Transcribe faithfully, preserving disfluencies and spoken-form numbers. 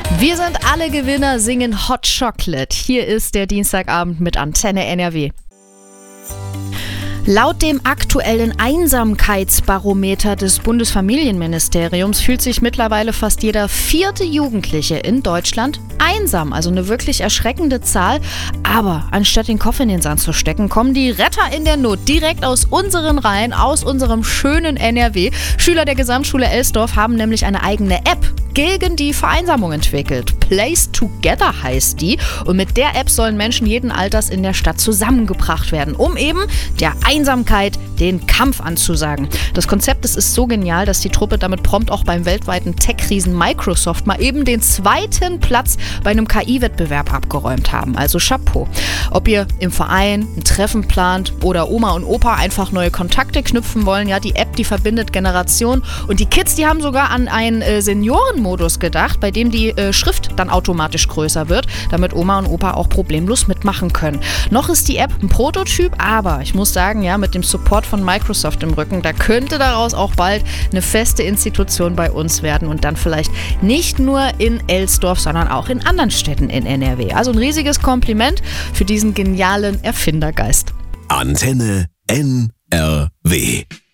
Wir sind alle Gewinner, singen Hot Chocolate. Hier ist der Dienstagabend mit Antenne N R W. Laut dem aktuellen Einsamkeitsbarometer des Bundesfamilienministeriums fühlt sich mittlerweile fast jeder vierte Jugendliche in Deutschland einsam. Also eine wirklich erschreckende Zahl. Aber anstatt den Kopf in den Sand zu stecken, kommen die Retter in der Not direkt aus unseren Reihen, aus unserem schönen N R W. Schüler der Gesamtschule Elsdorf haben nämlich eine eigene App gegen die Vereinsamung entwickelt. Place Together heißt die. Und mit der App sollen Menschen jeden Alters in der Stadt zusammengebracht werden, um eben der Einsamkeit den Kampf anzusagen. Das Konzept, das ist so genial, dass die Truppe damit prompt auch beim weltweiten Tech-Riesen Microsoft mal eben den zweiten Platz bei einem K I-Wettbewerb abgeräumt haben. Also Chapeau. Ob ihr im Verein ein Treffen plant oder Oma und Opa einfach neue Kontakte knüpfen wollen, ja, die App, die verbindet Generationen. Und die Kids, die haben sogar an einen äh, Seniorenmodus gedacht, bei dem die äh, Schrift dann automatisch größer wird, damit Oma und Opa auch problemlos mitmachen können. Noch ist die App ein Prototyp, aber ich muss sagen, ja, mit dem Support von Microsoft im Rücken, da könnte daraus auch bald eine feste Institution bei uns werden und dann vielleicht nicht nur in Elsdorf, sondern auch in anderen Städten in N R W. Also ein riesiges Kompliment für diesen genialen Erfindergeist. Antenne N R W.